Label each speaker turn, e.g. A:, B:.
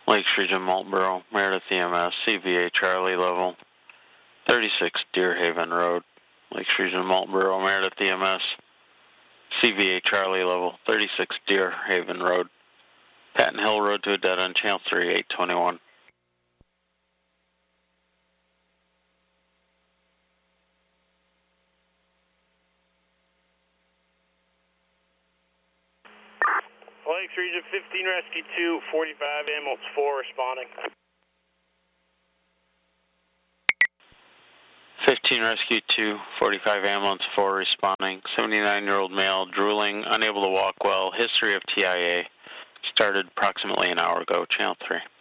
A: Lakes Region, Marlboro, Meredith EMS, CVA Charlie level 36 Deer Haven Road. Lakes Region, Marlboro, Meredith EMS, CVA Charlie level 36 Deer Haven Road. Patton Hill Road to a dead end, channel 3821.
B: Lakes Region 15 Rescue 2, 45 ambulance 4 responding.
A: 15 Rescue 2, 45 ambulance 4 responding. 79-year-old male, drooling, unable to walk well, history of TIA. Started approximately an hour ago, channel 3.